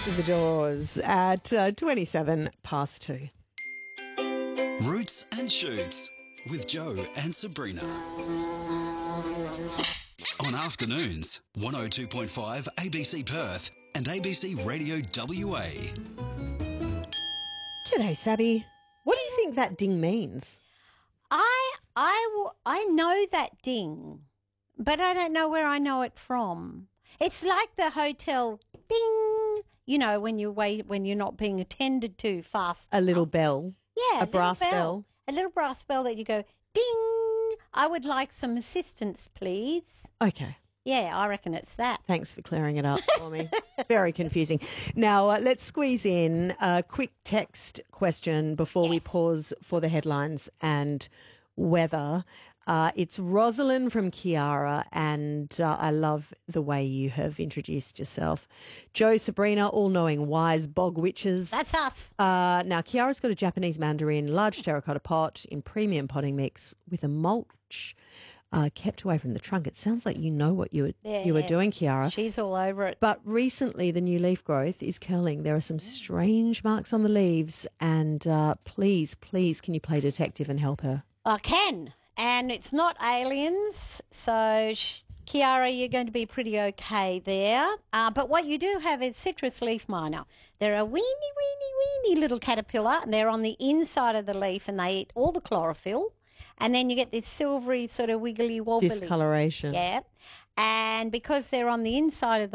The Doors at 27 past 2. Roots and Shoots with Joe and Sabrina. On afternoons, 102.5 ABC Perth and ABC Radio WA. G'day, Sabby. What do you think that ding means? I know that ding, but I don't know where I know it from. It's like the hotel ding, you know, when you're not being attended to fast. A little bell. Yeah, A brass bell. A little brass bell that you go ding. I would like some assistance, please. Okay. Yeah, I reckon it's that. Thanks for clearing it up for me. Very confusing. Now, let's squeeze in a quick text question before we pause for the headlines and weather. It's Rosalind from Kiara, and I love the way you have introduced yourself. Joe, Sabrina, all-knowing wise bog witches. That's us. Now, Kiara's got a Japanese mandarin, large terracotta pot in premium potting mix with a mulch kept away from the trunk. It sounds like you know what you were doing, Kiara. She's all over it. But recently the new leaf growth is curling. There are some strange marks on the leaves, and please, can you play detective and help her? I can. And it's not aliens, so Kiara, you're going to be pretty okay there. But what you do have is citrus leaf miner. They're a weeny little caterpillar, and they're on the inside of the leaf, and they eat all the chlorophyll. And then you get this silvery sort of wiggly wobbly Discoloration. Yeah. And because they're on the inside of the